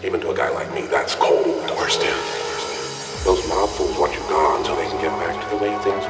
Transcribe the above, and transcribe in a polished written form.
Even to a guy like me, that's cold. Understand? Those mob fools want you gone so they can get back to the way things